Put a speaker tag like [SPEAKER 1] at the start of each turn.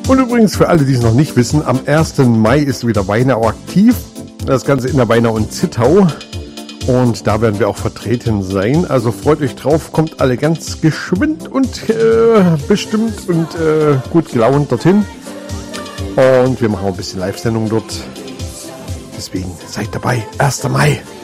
[SPEAKER 1] Und übrigens für alle, die es noch nicht wissen, am 1. Mai ist wieder Weinau aktiv. Das Ganze in der Weinau in Zittau. Und da werden wir auch vertreten sein. Also freut euch drauf, kommt alle ganz geschwind und bestimmt und gut gelaunt dorthin. Und wir machen auch ein bisschen Live-Sendung dort. Deswegen seid dabei, 1. Mai.